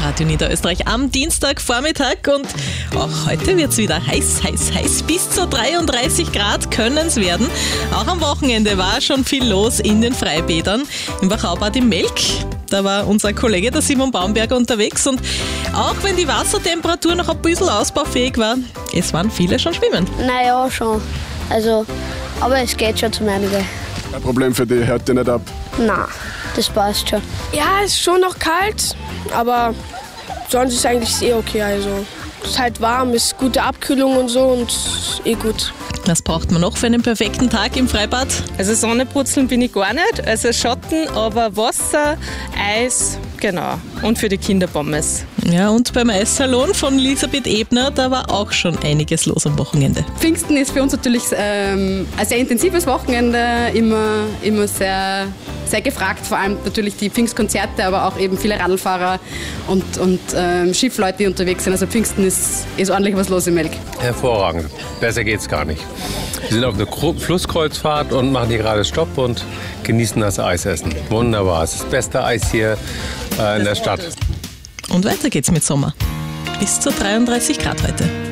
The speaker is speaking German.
Radio Niederösterreich am Dienstagvormittag und auch heute wird es wieder heiß. Bis zu 33 Grad können es werden. Auch am Wochenende war schon viel los in den Freibädern. Im Wachaubad im Melk, da war unser Kollege, der Simon Baumberger, unterwegs. Und auch wenn die Wassertemperatur noch ein bisschen ausbaufähig war, es waren viele schon schwimmen. Naja, schon. Aber es geht schon zum Einigen. Kein Problem für dich, hört dir nicht ab? Nein, das passt schon. Ja, es ist schon noch kalt, aber sonst ist eigentlich okay. Also, es ist halt warm, es ist gute Abkühlung und so und gut. Was braucht man noch für einen perfekten Tag im Freibad? Also Sonnenbrutzeln bin ich gar nicht, also Schatten, aber Wasser, Eis, genau. Und für die Kinder Pommes. Ja, und beim Eissalon von Elisabeth Ebner, da war auch schon einiges los am Wochenende. Pfingsten ist für uns natürlich ein sehr intensives Wochenende, immer sehr, sehr gefragt, vor allem natürlich die Pfingstkonzerte, aber auch eben viele Radlfahrer und Schiffleute, die unterwegs sind. Also Pfingsten ist ordentlich was los im Melk. Hervorragend, besser geht's gar nicht. Wir sind auf einer Flusskreuzfahrt und machen hier gerade Stopp und genießen das Eisessen. Wunderbar, es ist das beste Eis hier in der Stadt. Und weiter geht's mit Sommer. Bis zu 33 Grad heute.